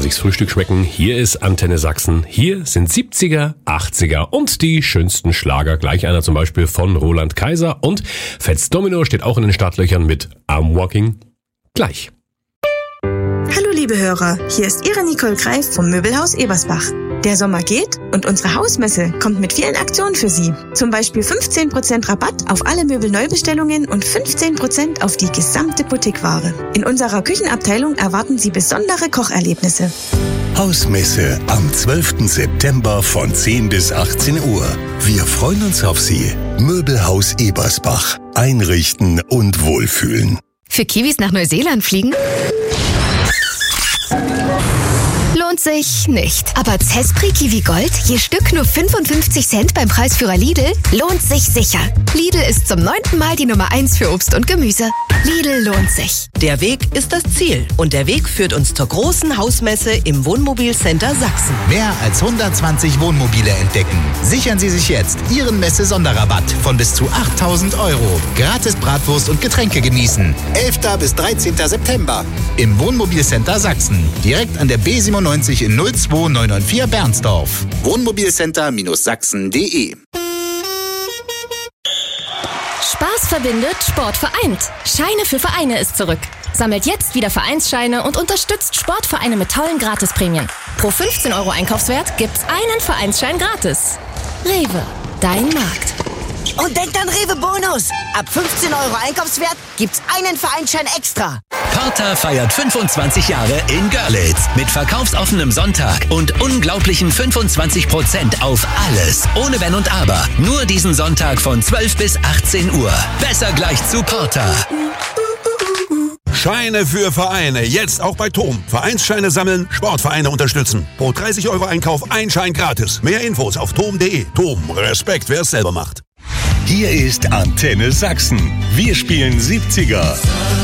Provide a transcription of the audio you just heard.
sich's Frühstück schmecken. Hier ist Antenne Sachsen. Hier sind 70er, 80er und die schönsten Schlager. Gleich einer zum Beispiel von Roland Kaiser. Und Fats Domino steht auch in den Startlöchern mit I'm Walking. Gleich. Hallo liebe Hörer, hier ist Ihre Nicole Greif vom Möbelhaus Ebersbach. Der Sommer geht und unsere Hausmesse kommt mit vielen Aktionen für Sie. Zum Beispiel 15% Rabatt auf alle Möbelneubestellungen und 15% auf die gesamte Boutiqueware. In unserer Küchenabteilung erwarten Sie besondere Kocherlebnisse. Hausmesse am 12. September von 10 bis 18 Uhr. Wir freuen uns auf Sie. Möbelhaus Ebersbach. Einrichten und wohlfühlen. Für Kiwis nach Neuseeland fliegen? Lohnt sich nicht. Aber Zespri Kiwi Gold, je Stück nur 55 Cent beim Preisführer Lidl, lohnt sich sicher. Lidl ist zum 9. Mal die Nummer 1 für Obst und Gemüse. Lidl lohnt sich. Der Weg ist das Ziel und der Weg führt uns zur großen Hausmesse im Wohnmobilcenter Sachsen. Mehr als 120 Wohnmobile entdecken. Sichern Sie sich jetzt Ihren Messe-Sonderrabatt von bis zu 8.000 €. Gratis Bratwurst und Getränke genießen. 11. bis 13. September im Wohnmobilcenter Sachsen. Direkt an der B97 in 02994 Bernsdorf. Wohnmobilcenter-sachsen.de. Spaß verbindet, Sport vereint. Scheine für Vereine ist zurück. Sammelt jetzt wieder Vereinsscheine und unterstützt Sportvereine mit tollen Gratisprämien. Pro 15 € Einkaufswert gibt's einen Vereinsschein gratis. Rewe, dein Markt. Und denkt an Rewe Bonus. Ab 15 € Einkaufswert gibt's einen Vereinsschein extra. Porter feiert 25 Jahre in Görlitz mit verkaufsoffenem Sonntag und unglaublichen 25% auf alles. Ohne Wenn und Aber. Nur diesen Sonntag von 12 bis 18 Uhr. Besser gleich zu Porter. Scheine für Vereine. Jetzt auch bei TOM. Vereinsscheine sammeln, Sportvereine unterstützen. Pro 30 € Einkauf ein Schein gratis. Mehr Infos auf tom.de. TOM. Respekt, wer es selber macht. Hier ist Antenne Sachsen. Wir spielen 70er.